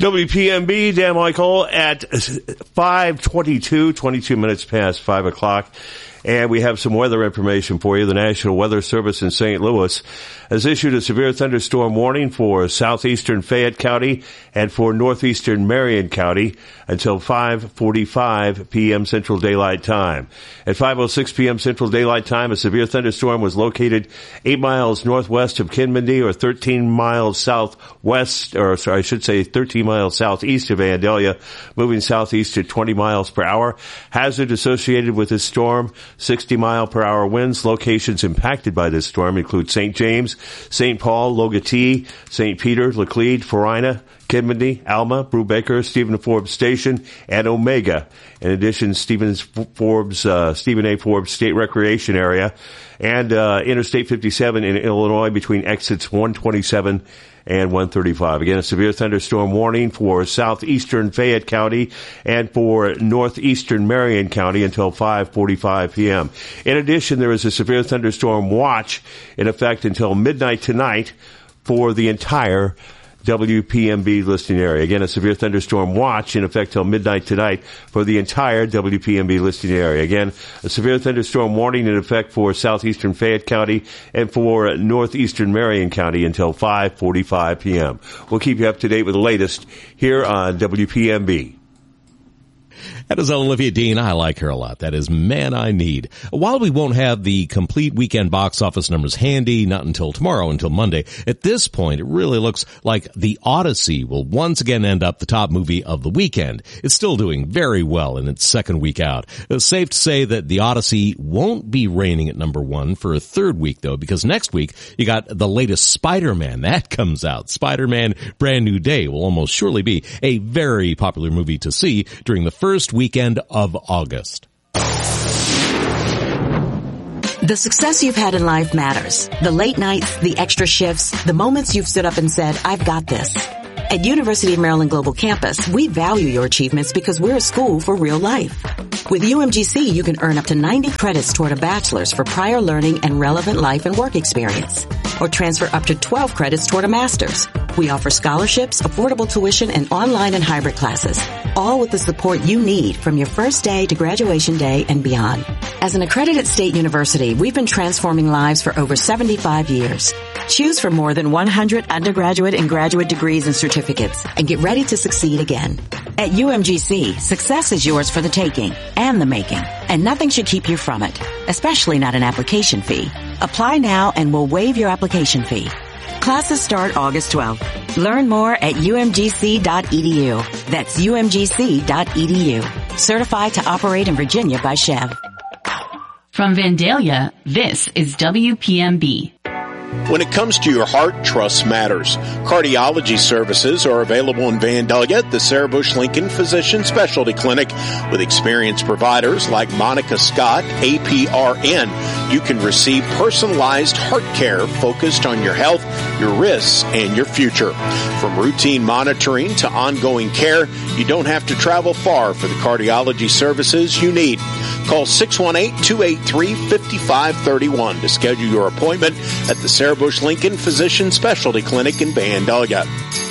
WPMB, Dan Michael at 5:22, 22 minutes past 5 o'clock. And we have some weather information for you. The National Weather Service in St. Louis has issued a severe thunderstorm warning for southeastern Fayette County and for northeastern Marion County until 5:45 p.m. Central Daylight Time. At 5:06 p.m. Central Daylight Time, a severe thunderstorm was located 8 miles northwest of Kinmundy or 13 miles southwest, or sorry, I should say 13 miles southeast of Vandalia, moving southeast at 20 miles per hour. Hazard associated with this storm, 60-mile-per-hour winds. Locations impacted by this storm include St. James, St. Paul, Logatee, St. Peter, Laclede, Farina, Kinmundy, Alma, Brubaker, Stephen Forbes Station, and Omega. In addition, Stephen A. Forbes State Recreation Area and Interstate 57 in Illinois between exits 127 and 135. Again, a severe thunderstorm warning for southeastern Fayette County and for northeastern Marion County until 5:45 p.m. In addition, there is a severe thunderstorm watch in effect until midnight tonight for the entire WPMB listening area. Again, a severe thunderstorm watch in effect till midnight tonight for the entire WPMB listening area. Again, a severe thunderstorm warning in effect for southeastern Fayette County and for northeastern Marion County until 5:45 p.m. We'll keep you up to date with the latest here on WPMB. That is Olivia Dean. I like her a lot. That is Man I Need. While we won't have the complete weekend box office numbers handy, not until tomorrow, until Monday, at this point, it really looks like The Odyssey will once again end up the top movie of the weekend. It's still doing very well in its second week out. It's safe to say that The Odyssey won't be reigning at number one for a third week, though, because next week you got the latest Spider-Man. That comes out. Spider-Man Brand New Day will almost surely be a very popular movie to see during the first weekend of August. The success you've had in life matters. The late nights, the extra shifts, the moments you've stood up and said, I've got this. At University of Maryland Global Campus, we value your achievements because we're a school for real life. With UMGC, you can earn up to 90 credits toward a bachelor's for prior learning and relevant life and work experience, or transfer up to 12 credits toward a master's. We offer scholarships, affordable tuition, and online and hybrid classes, all with the support you need from your first day to graduation day and beyond. As an accredited state university, we've been transforming lives for over 75 years. Choose from more than 100 undergraduate and graduate degrees and certificates and get ready to succeed again. At UMGC, success is yours for the taking and the making, and nothing should keep you from it, especially not an application fee. Apply now and we'll waive your application fee. Classes start August 12th. Learn more at umgc.edu. That's umgc.edu. Certified to operate in Virginia by Chev. From Vandalia, this is WPMB. When it comes to your heart, trust matters. Cardiology services are available in Vandalia at the Sarah Bush Lincoln Physician Specialty Clinic with experienced providers like Monica Scott, APRN. You can receive personalized heart care focused on your health, your risks, and your future. From routine monitoring to ongoing care, you don't have to travel far for the cardiology services you need. Call 618-283-5531 to schedule your appointment at the Sarah Bush Lincoln Physician Specialty Clinic in Vandalia.